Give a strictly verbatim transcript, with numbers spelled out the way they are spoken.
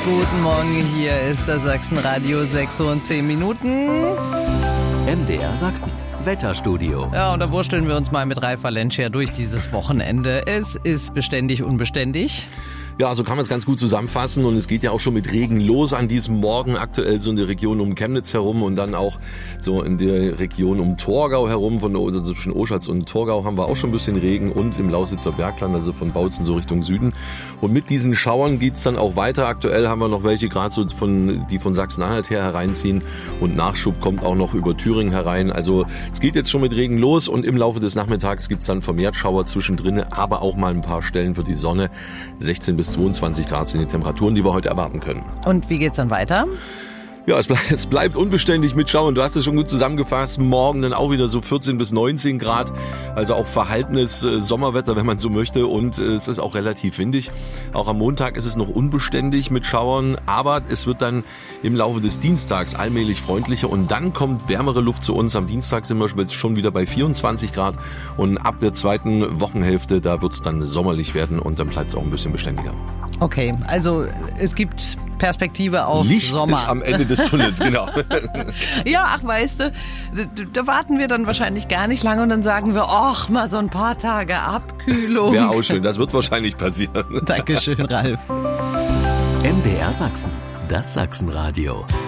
Guten Morgen, hier ist das Sachsenradio, sechs Uhr und zehn Minuten. M D R Sachsen, Wetterstudio. Ja, und da wursteln wir uns mal mit Ralf Valencia durch dieses Wochenende. Es ist beständig unbeständig. Ja, so kann man es ganz gut zusammenfassen und es geht ja auch schon mit Regen los an diesem Morgen, aktuell so in der Region um Chemnitz herum und dann auch so in der Region um Torgau herum, von also zwischen Oschatz und Torgau haben wir auch schon ein bisschen Regen und im Lausitzer Bergland, also von Bautzen so Richtung Süden. Und mit diesen Schauern geht's dann auch weiter. Aktuell haben wir noch welche gerade so von, die von Sachsen-Anhalt her hereinziehen und Nachschub kommt auch noch über Thüringen herein. Also es geht jetzt schon mit Regen los und im Laufe des Nachmittags gibt's dann vermehrt Schauer zwischendrin, aber auch mal ein paar Stellen für die Sonne. sechzehn bis zweiundzwanzig Grad sind die Temperaturen, die wir heute erwarten können. Und wie geht's dann weiter? Ja, es bleibt, es bleibt unbeständig mit Schauern. Du hast es schon gut zusammengefasst. Morgen dann auch wieder so vierzehn bis neunzehn Grad. Also auch verhaltenes äh, Sommerwetter, wenn man so möchte. Und äh, es ist auch relativ windig. Auch am Montag ist es noch unbeständig mit Schauern. Aber es wird dann im Laufe des Dienstags allmählich freundlicher. Und dann kommt wärmere Luft zu uns. Am Dienstag sind wir jetzt schon wieder bei vierundzwanzig Grad. Und ab der zweiten Wochenhälfte, da wird es dann sommerlich werden. Und dann bleibt es auch ein bisschen beständiger. Okay, also es gibt Perspektive auf Licht Sommer. Licht ist am Ende des Tunnels, genau. Ja, ach weißt du, da warten wir dann wahrscheinlich gar nicht lange und dann sagen wir, ach, mal so ein paar Tage Abkühlung. Wäre auch schön, das wird wahrscheinlich passieren. Dankeschön, Ralf. M D R Sachsen, das Sachsenradio.